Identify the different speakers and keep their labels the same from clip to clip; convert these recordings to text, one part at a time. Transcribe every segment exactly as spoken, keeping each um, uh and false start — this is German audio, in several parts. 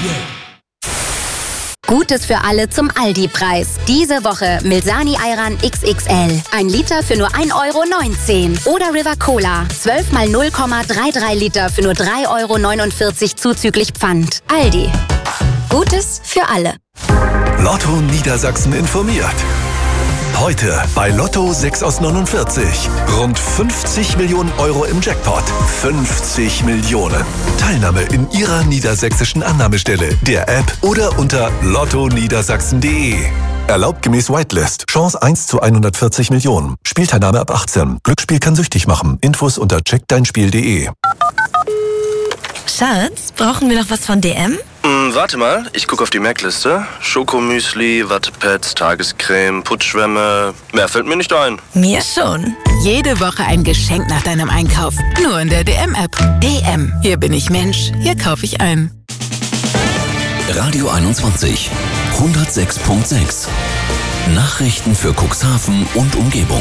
Speaker 1: Gutes für alle zum Aldi-Preis. Diese Woche Milsani Ayran X X L. Ein Liter für nur ein Euro neunzehn. Oder River Cola. zwölf mal null Komma dreiunddreißig Liter für nur drei Euro neunundvierzig zuzüglich Pfand. Aldi. Gutes für alle.
Speaker 2: Lotto Niedersachsen informiert. Heute bei Lotto sechs aus neunundvierzig. Rund fünfzig Millionen Euro im Jackpot. fünfzig Millionen. Teilnahme in Ihrer niedersächsischen Annahmestelle, der App oder unter lotto niedersachsen punkt de. Erlaubt gemäß Whitelist. Chance eins zu hundertvierzig Millionen. Spielteilnahme ab achtzehn. Glücksspiel kann süchtig machen. Infos unter check dein spiel punkt de.
Speaker 3: Schatz, brauchen wir noch was von D M?
Speaker 4: Hm, warte mal, ich gucke auf die Merkliste. Schokomüsli, Wattepads, Tagescreme, Putzschwämme. Mehr fällt mir nicht ein.
Speaker 3: Mir schon.
Speaker 5: Jede Woche ein Geschenk nach deinem Einkauf. Nur in der D M-App. D M. Hier bin ich Mensch. Hier kaufe ich ein.
Speaker 6: Radio einundzwanzig. hundertsechs Komma sechs. Nachrichten für Cuxhaven und Umgebung.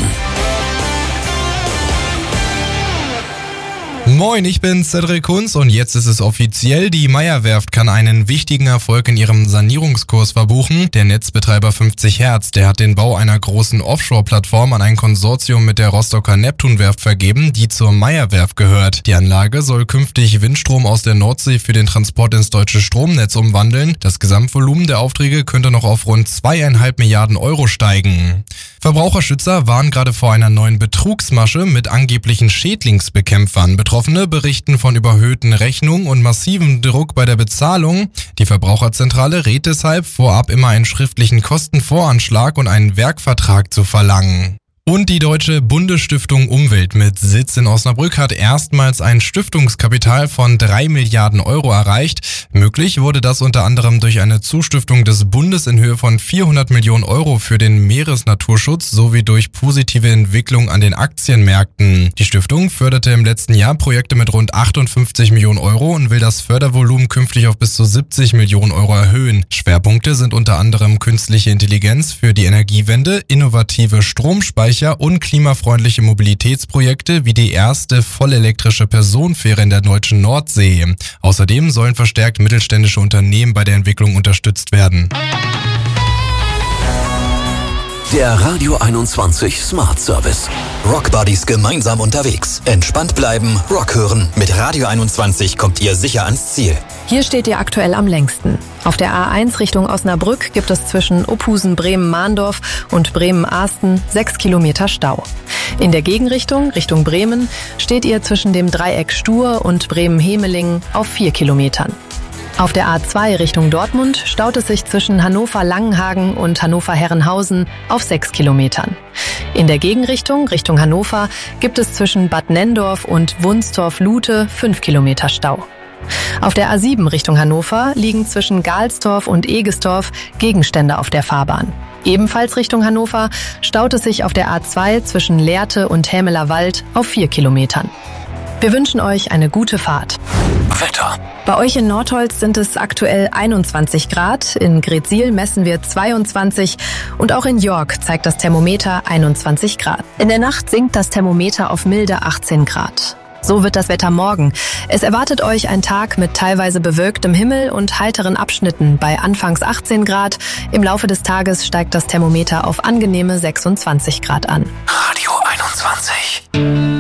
Speaker 7: Moin, ich bin Cedric Kunz und jetzt ist es offiziell, die Meyer-Werft kann einen wichtigen Erfolg in ihrem Sanierungskurs verbuchen. Der Netzbetreiber fünfzig Hertz, der hat den Bau einer großen Offshore-Plattform an ein Konsortium mit der Rostocker Neptunwerft vergeben, die zur Meyer-Werft gehört. Die Anlage soll künftig Windstrom aus der Nordsee für den Transport ins deutsche Stromnetz umwandeln. Das Gesamtvolumen der Aufträge könnte noch auf rund zweieinhalb Milliarden Euro steigen. Verbraucherschützer warnen gerade vor einer neuen Betrugsmasche mit angeblichen Schädlingsbekämpfern. Betroffene berichten von überhöhten Rechnungen und massivem Druck bei der Bezahlung. Die Verbraucherzentrale rät deshalb, vorab immer einen schriftlichen Kostenvoranschlag und einen Werkvertrag zu verlangen. Und die Deutsche Bundesstiftung Umwelt mit Sitz in Osnabrück hat erstmals ein Stiftungskapital von drei Milliarden Euro erreicht. Möglich wurde das unter anderem durch eine Zustiftung des Bundes in Höhe von vierhundert Millionen Euro für den Meeresnaturschutz sowie durch positive Entwicklung an den Aktienmärkten. Die Stiftung förderte im letzten Jahr Projekte mit rund achtundfünfzig Millionen Euro und will das Fördervolumen künftig auf bis zu siebzig Millionen Euro erhöhen. Schwerpunkte sind unter anderem künstliche Intelligenz für die Energiewende, innovative Stromspeicher und klimafreundliche Mobilitätsprojekte wie die erste vollelektrische Personenfähre in der deutschen Nordsee. Außerdem sollen verstärkt mittelständische Unternehmen bei der Entwicklung unterstützt werden.
Speaker 6: Der Radio einundzwanzig Smart Service. Rockbuddies gemeinsam unterwegs. Entspannt bleiben, Rock hören. Mit Radio einundzwanzig kommt ihr sicher ans Ziel.
Speaker 8: Hier steht ihr aktuell am längsten. Auf der A eins Richtung Osnabrück gibt es zwischen Ophusen Bremen-Mahndorf und Bremen-Ahsten sechs Kilometer Stau. In der Gegenrichtung, Richtung Bremen, steht ihr zwischen dem Dreieck Stur und Bremen-Hemelingen auf vier Kilometern. Auf der A zwei Richtung Dortmund staut es sich zwischen Hannover-Langenhagen und Hannover-Herrenhausen auf sechs Kilometern. In der Gegenrichtung, Richtung Hannover, gibt es zwischen Bad Nenndorf und Wunstorf-Lute fünf Kilometer Stau. Auf der A sieben Richtung Hannover liegen zwischen Galsdorf und Egesdorf Gegenstände auf der Fahrbahn. Ebenfalls Richtung Hannover staut es sich auf der A zwei zwischen Lehrte und Hämeler Wald auf vier Kilometern. Wir wünschen euch eine gute Fahrt.
Speaker 6: Wetter.
Speaker 8: Bei euch in Nordholz sind es aktuell einundzwanzig Grad, in Gretzsiel messen wir zweiundzwanzig und auch in York zeigt das Thermometer einundzwanzig Grad. In der Nacht sinkt das Thermometer auf milde achtzehn Grad. So wird das Wetter morgen. Es erwartet euch ein Tag mit teilweise bewölktem Himmel und heiteren Abschnitten bei anfangs achtzehn Grad. Im Laufe des Tages steigt das Thermometer auf angenehme sechsundzwanzig Grad an.
Speaker 6: Radio einundzwanzig.